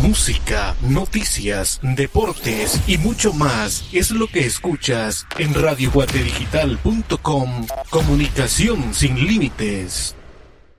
Música, noticias, deportes y mucho más es lo que escuchas en radioguatedigital.com. Comunicación sin límites.